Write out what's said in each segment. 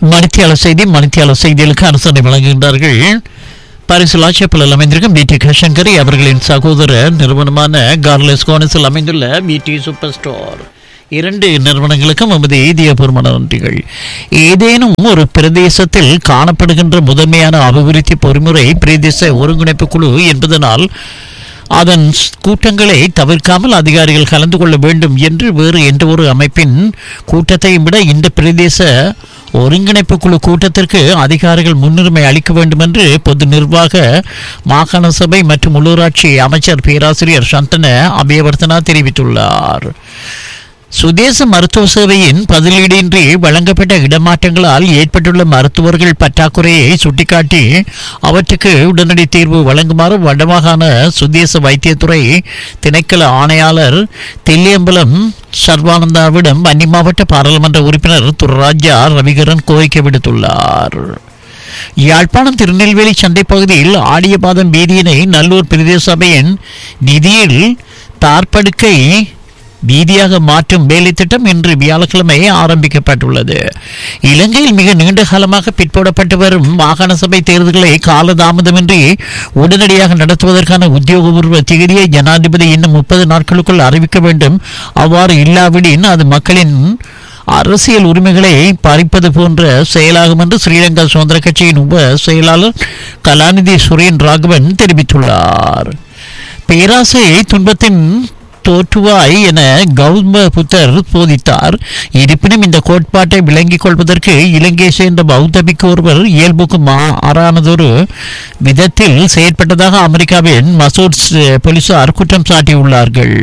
மணித்தியால செய்திகளுக்கு அரசனை வழங்குகின்றார்கள். பாரிசில் ஆட்சேபலில் அமைந்திருக்கும் பிடி கிருஷ்ணங்கரி அவர்களின் சகோதர நிறுவனமான கார்லஸ் கோனஸில் அமைந்துள்ள பிடி சூப்பர் ஸ்டோர். 2 நிறுவனங்களுக்கும் நமது இதயபூர்வமான நன்றிகள். ஏதேனும் ஒரு பிரதேசத்தில் காணப்படுகின்ற முதன்மையான அபிவிருத்தி பொறிமுறை பிரதேச ஒருங்கிணைப்பு குழு என்பதனால் அதன் கூட்டங்களை தவிர்க்காமல் அதிகாரிகள் கலந்து கொள்ள வேண்டும் என்று வேறு எந்த ஒரு அமைப்பின் கூட்டத்தையும் விட இந்த பிரதேச ஒருங்கிணைப்பு குழு கூட்டத்திற்கு அதிகாரிகள் முன்னுரிமை அளிக்க வேண்டும் என்று பொது நிர்வாக மாகாண சபை மற்றும் உள்ளூராட்சி அமைச்சர் பேராசிரியர் சந்தன அபயவர்த்தனா தெரிவித்துள்ளார். சுதேச மருத்துவ சேவையின் பதிலீடின்றி வழங்கப்பட்ட இடமாற்றங்களால் ஏற்பட்டுள்ள மருத்துவர்கள் பற்றாக்குறையை சுட்டிக்காட்டி அவற்றுக்கு உடனடி தீர்வு வழங்குமாறு வடமாகாண சுதேச வைத்தியத்துறை திணைக்கள ஆணையாளர் தில்லியம்பலம் சர்வானந்தாவிடம் வன்னி மாவட்ட பாராளுமன்ற உறுப்பினர் துரராஜா ரவிகரன் கோரிக்கை விடுத்துள்ளார். யாழ்ப்பாணம் திருநெல்வேலி சந்தை பகுதியில் ஆடியபாதம் வீதியினை நல்லூர் பிரதேச சபையின் நிதியில் தார்படுக்கை வீதியாக மாற்றும் வேலை திட்டம் இன்று வியாழக்கிழமை ஆரம்பிக்கப்பட்டுள்ளது. இலங்கையில் மிக நீண்ட காலமாக பிற்போடப்பட்டு வரும் மாகாண சபை தேர்தல்களை காலதாமதமின்றி உடனடியாக நடத்துவதற்கான உத்தியோகபூர்வ திகதியை ஜனாதிபதி இன்னும் 30 நாட்களுக்குள் அறிவிக்க வேண்டும். அவ்வாறு இல்லாவிடின் அது மக்களின் அரசியல் உரிமைகளை பறிப்பது போன்ற செயலாகும் என்று ஸ்ரீலங்கா சுதந்திர கட்சியின் உப செயலாளர் கலாநிதி சுரேன் ராகவன் தெரிவித்துள்ளார். பேராசையை துன்பத்தின் தோற்றுவாய் என கௌதம புத்தர் போதித்தார். இருப்பினும் இந்த கோட்பாட்டை விளங்கிக் கொள்வதற்கு இலங்கை சேர்ந்த பௌத்த பிக்கு ஒருவர் இயல்புக்கு மாறானதொரு விதத்தில் செயற்பட்டதாக அமெரிக்காவின் மசூர்ஸ் போலீசார் குற்றம் சாட்டியுள்ளார்கள்.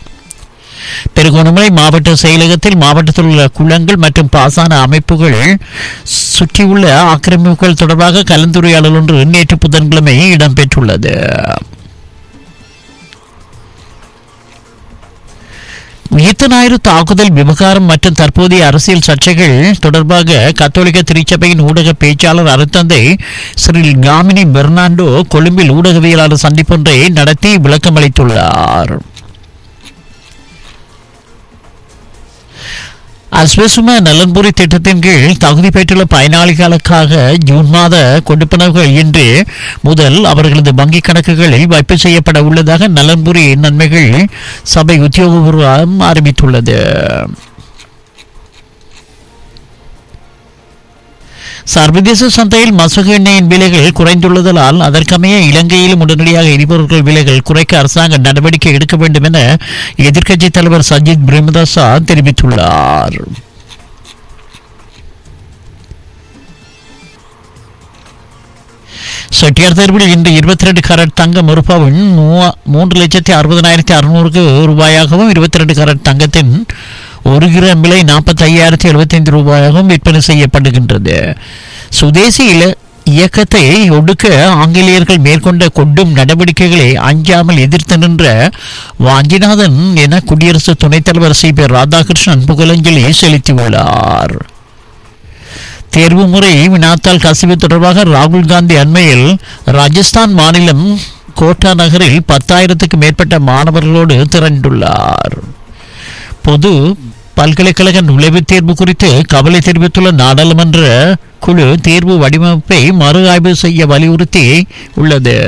திருகோணமலை மாவட்ட செயலகத்தில் மாவட்டத்தில் உள்ள குளங்கள் மற்றும் பாசன அமைப்புகள் சுற்றியுள்ள ஆக்கிரமிப்புகள் தொடர்பாக கலந்துரையாடல் ஒன்று நேற்று புதன்கிழமை இடம்பெற்றுள்ளது. உயிர்த்த ஞாயிறு தாக்குதல் விவகாரம் மற்றும் தற்போதைய அரசியல் சர்ச்சைகள் தொடர்பாக கத்தோலிக்க திருச்சபையின் ஊடக பேச்சாளர் அருத்தந்தை ஸ்ரீ காமினி பெர்னாண்டோ கொழும்பில் ஊடகவியலாளர் சந்திப்பொன்றை நடத்தி விளக்கமளித்துள்ளார். அஸ்வசும நலன்புரி திட்டத்தின் கீழ் தகுதி பெற்றுள்ள பயனாளிகளுக்காக ஜூன் மாத கொடுப்பனவுகள் இன்று முதல் அவர்களது வங்கிக் கணக்குகளில் வைப்பு செய்யப்பட உள்ளதாக நலன்புரி நன்மைகள் சபை உத்தியோகபூர்வம் அறிவித்துள்ளது. சர்வதேச சந்தையில் மசகு எண்ணெயின் விலைகள் குறைந்துள்ளதால் அதற்கமைய இலங்கையிலும் உடனடியாக எரிபொருட்கள் விலைகள் குறைக்க அரசாங்கம் நடவடிக்கை எடுக்க வேண்டும் என எதிர்க்கட்சித் தலைவர் சஜித் பிரேமதாசா தெரிவித்துள்ளார். செட்டியார் தேர்வில் இன்று 22 கரட் தங்கம் ஒரு பவுன் 3,60,600 ரூபாயாகவும் 22 கரட் தங்கத்தின் 1 கிராம் விலை 45,075 ரூபாயாகவும் விற்பனை செய்யப்படுகின்றது. சுதேசி இயக்கத்தை ஒடுக்க ஆங்கிலேயர்கள் மேற்கொண்ட கொடும் நடவடிக்கைகளை அஞ்சாமல் எதிர்த்து நின்ற வாஞ்சிநாதன் என குடியரசு துணைத் தலைவர் சி.பி. ராதாகிருஷ்ணன் புகழஞ்சலி செலுத்தியுள்ளார். தேர்வு முறை வினாத்தாள் கசிவு தொடர்பாக ராகுல் காந்தி அண்மையில் ராஜஸ்தான் மாநிலம் கோட்டா நகரில் 10,000க்கும் மேற்பட்ட மாணவர்களோடு திரண்டுள்ளார். பொது பல்கலைக்கழக நுழைவுத் தேர்வு குறித்து கவலை தெரிவித்துள்ள நாடாளுமன்ற குழு தேர்வு வடிவமைப்பை மறு ஆய்வு செய்ய வலியுறுத்தி உள்ளது.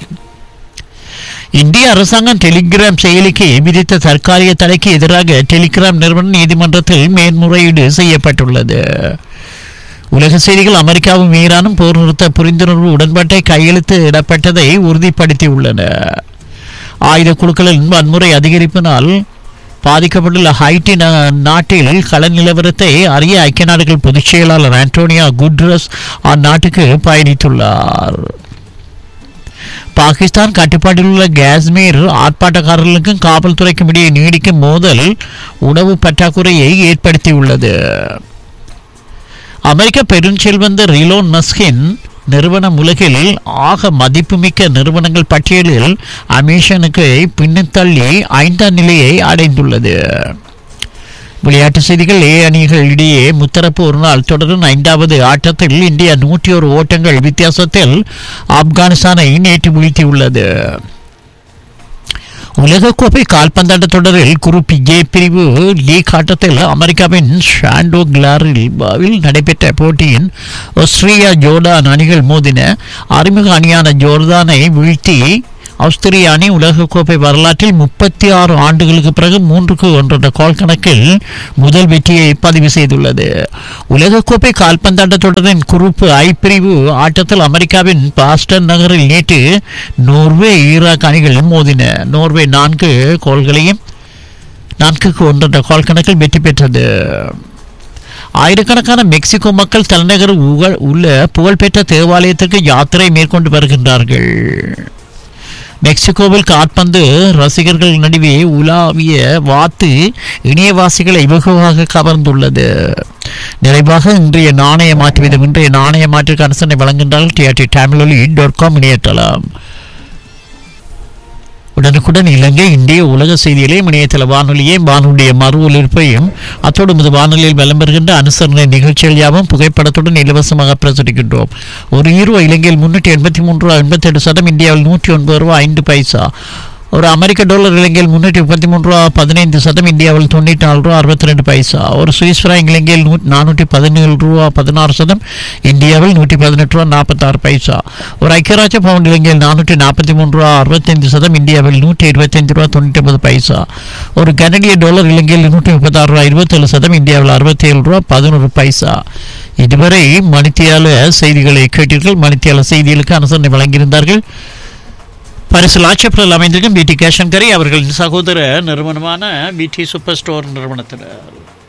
இந்திய அரசாங்கம் டெலிகிராம் செயலிக்கு விதித்த தற்காலிக தடைக்கு எதிராக டெலிகிராம் நிறுவனம் நீதிமன்றத்தில் மேன்முறையீடு செய்யப்பட்டுள்ளது. உலக செய்திகள் அமெரிக்காவும் ஈரானும் போர் நிறுத்த புரிந்துணர்வு உடன்பாட்டை கையெழுத்திடப்பட்டதை உறுதிப்படுத்தியுள்ளன. ஆயுத குழுக்களின் வன்முறை அதிகரிப்பினால் பாதிக்கப்பட்டுள்ள ஹைட்டி நாட்டில் கள நிலவரத்தை அறிய ஐக்கிய நாடுகள் பொதுச் செயலாளர் ஆண்டோனியா குட்ரஸ் அந்நாட்டுக்கு பயணித்துள்ளார். பாகிஸ்தான் கட்டுப்பாட்டில் உள்ள காஷ்மீர் ஆர்ப்பாட்டக்காரர்களுக்கும் காவல்துறைக்கும் இடையே நீடிக்கும் மோதல் உணவு பற்றாக்குறையை ஏற்படுத்தியுள்ளது. அமெரிக்க பெருஞ்செல்வந்தர் ஈலான் மஸ்கின் நிறுவனம் உலகில் ஆக மதிப்புமிக்க நிறுவனங்கள் பட்டியலில் அமேசானுக்கு பின்தள்ளி 5ஆம் நிலையை அடைந்துள்ளது. விளையாட்டு செய்திகள். ஏ அணிகளிடையே முத்தரப்பு ஒரு நாள் தொடரும் 5வது ஆட்டத்தில் இந்தியா 101 ஓட்டங்கள் வித்தியாசத்தில் ஆப்கானிஸ்தானை நேற்று வீழ்த்தியுள்ளது. உலகக்கோப்பை கால்பந்தாட்ட தொடரில் குரூப் ஏ பிரிவு லீக் ஆட்டத்தில் அமெரிக்காவின் ஷாண்டோ கிளாரில் நடைபெற்ற போட்டியின் ஆஸ்திரியா ஜோர்டான் அணிகள் மோதின. அறிமுக அணியான ஜோர்தானை வீழ்த்தி ஆஸ்திரிய அணி உலகக்கோப்பை வரலாற்றில் 36 ஆண்டுகளுக்கு பிறகு 3-1 என்ற கோல் கணக்கில் முதல் வெற்றியை பதிவு செய்துள்ளது. உலகக்கோப்பை கால்பந்தாட்ட தொடரின் குரூப் ஐ பிரிவு ஆட்டத்தில் அமெரிக்காவின் பாஸ்டன் நகரில் நேற்று நோர்வே ஈராக் அணிகள் மோதின. நோர்வே 4-1 என்ற கோல் கணக்கில் வெற்றி பெற்றது. ஆயிரக்கணக்கான மெக்சிகோ மக்கள் தலைநகர் உள்ள புகழ்பெற்ற தேவாலயத்திற்கு யாத்திரை மேற்கொண்டு வருகின்றார்கள். மெக்சிகோவில் கால்பந்து ரசிகர்கள் நடுவே உலாவிய வாத்து இணையவாசிகளை வெகுவாக கவர்ந்துள்ளது. நிறைவாக இன்றைய நாணய மாற்று வீதம். இன்றைய நாணய மாற்றுக்கு அனுசரணை வழங்குகின்றால் TRT-Tamiloli.com இணையதளம். உடனுக்குடன் இலங்கை இந்திய உலக செய்திகளை இணையதள வானொலியையும் வானொலிய மறு ஒலிபரப்பையும் அத்தோடு முது வானொலியில் விளம்பருகின்ற அனுசரணை நிகழ்ச்சிகள் யாவும் புகைப்படத்துடன் இலவசமாக பிரசுரிக்கின்றோம். ஒரு யூரோ இலங்கையில் 383 சதம், இந்தியாவில் 109 5 ஒரு அமெரிக்க டாலர் இலங்கையில் 333 15 இந்தியாவில் 94 62 ஒரு சுவிஸ் பிராங்க் இலங்கையில் 417 16 இந்தியாவில் 118 46 ஒரு ஐக்கியராஜ்ய பவுண்ட் இலங்கையில் 443 65 இந்தியாவில் 125 99 ஒரு கனடிய டாலர் இலங்கையில் 136 27 இந்தியாவில் 67 11 இதுவரை மணித்தியால செய்திகளை கேட்டீர்கள். மணித்தியால செய்திகளுக்கு அனுசரணை வழங்கியிருந்தார்கள் பரிசு லாட்சப்பில் அமைந்திருக்கும் பிடி கேஷன் கரி அவர்களின் சகோதர நிறுவனமான பிடி சூப்பர் ஸ்டோர் நிறுவனத்தினர்.